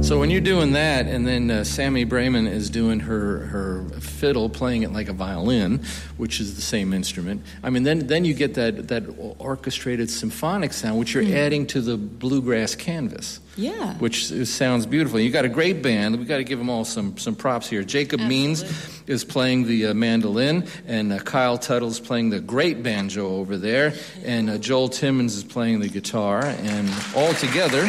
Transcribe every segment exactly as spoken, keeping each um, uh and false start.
So when you're doing that, and then uh, Sammy Brayman is doing her her fiddle, playing it like a violin, which is the same instrument. I mean, then then you get that that orchestrated symphonic sound, which you're mm. adding to the bluegrass canvas. Yeah, which is, sounds beautiful. You got a great band. We got to give them all some some props here. Jacob Absolutely. Means is playing the uh, mandolin, and uh, Kyle Tuttle's playing the great banjo over there, and uh, Joel Timmons is playing the guitar, and all together.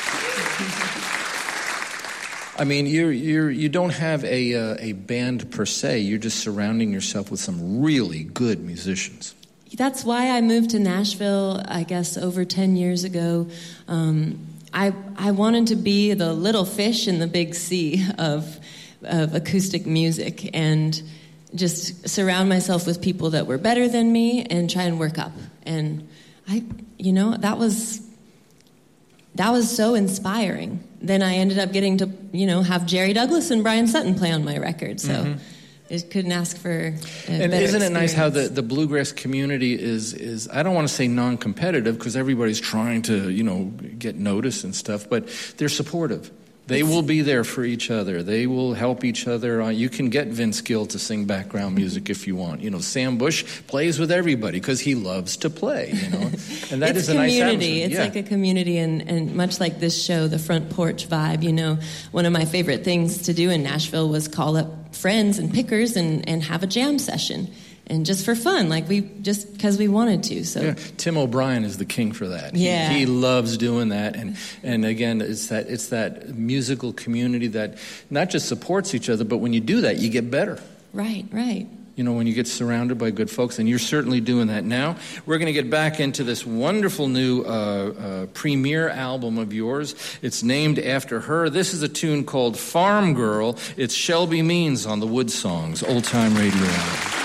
I mean, you're you're you don't have a uh, a band per se. You're just surrounding yourself with some really good musicians. That's why I moved to Nashville, I guess, over ten years ago. Um, I I wanted to be the little fish in the big sea of of acoustic music, and just surround myself with people that were better than me and try and work up. And I, you know, that was that was so inspiring. Then I ended up getting to, you know, have Jerry Douglas and Brian Sutton play on my record. So mm-hmm. I couldn't ask for a And better isn't it nice experience. how the, the bluegrass community is, is, I don't want to say non-competitive, because everybody's trying to, you know, get noticed and stuff, but they're supportive. They will be there for each other. They will help each other. Uh, you can get Vince Gill to sing background music if you want. You know, Sam Bush plays with everybody because he loves to play, you know. And that it's is a nice community. atmosphere. It's yeah. like a community, and, and much like this show, the Front Porch Vibe, you know, one of my favorite things to do in Nashville was call up friends and pickers and, and have a jam session. And just for fun, like we just because we wanted to. So yeah. Tim O'Brien is the king for that. Yeah, he, he loves doing that, and and again, it's that it's that musical community that not just supports each other, but when you do that, you get better. Right, right. You know, when you get surrounded by good folks, and you're certainly doing that now. We're going to get back into this wonderful new uh, uh, premiere album of yours. It's named after her. This is a tune called Farm Girl. It's Shelby Means on the Wood Songs Old Time Radio Hour.